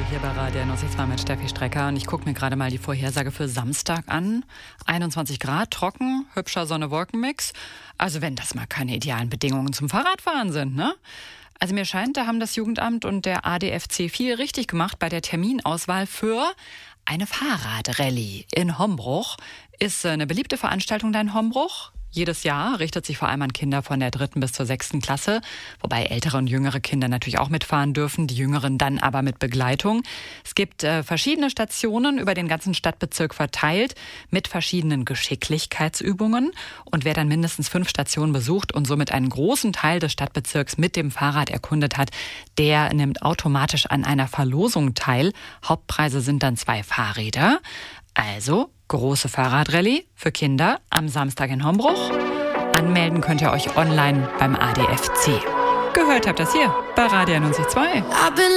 hier bei Radio 91 mit Steffi Strecker und ich gucke mir gerade mal die Vorhersage für Samstag an. 21 Grad, trocken, hübscher Sonne-Wolken-Mix. Also wenn das mal keine idealen Bedingungen zum Fahrradfahren sind, ne? Also mir scheint, da haben das Jugendamt und der ADFC viel richtig gemacht bei der Terminauswahl für eine Fahrradrallye in Hombruch. Ist eine beliebte Veranstaltung da in Hombruch. Jedes Jahr richtet sich vor allem an Kinder von der 3. bis zur 6. Klasse, wobei ältere und jüngere Kinder natürlich auch mitfahren dürfen, die Jüngeren dann aber mit Begleitung. Es gibt verschiedene Stationen über den ganzen Stadtbezirk verteilt mit verschiedenen Geschicklichkeitsübungen. Und wer dann mindestens 5 Stationen besucht und somit einen großen Teil des Stadtbezirks mit dem Fahrrad erkundet hat, der nimmt automatisch an einer Verlosung teil. Hauptpreise sind dann 2 Fahrräder. Also große Fahrradrallye für Kinder am Samstag in Hombruch. Anmelden könnt ihr euch online beim ADFC. Gehört habt ihr das hier bei Radio 92.2.